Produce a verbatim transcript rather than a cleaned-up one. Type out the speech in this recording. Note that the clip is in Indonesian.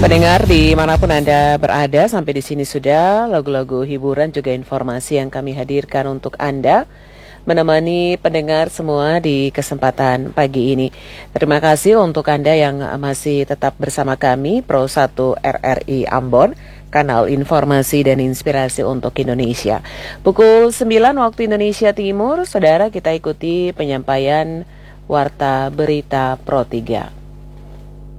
Pendengar dimanapun Anda berada, sampai di sini sudah lagu-lagu hiburan juga informasi yang kami hadirkan untuk Anda, menemani pendengar semua di kesempatan pagi ini. Terima kasih untuk Anda yang masih tetap bersama kami, Pro satu R R I Ambon, kanal informasi dan inspirasi untuk Indonesia. Pukul sembilan waktu Indonesia Timur, saudara, kita ikuti penyampaian Warta Berita Pro tiga.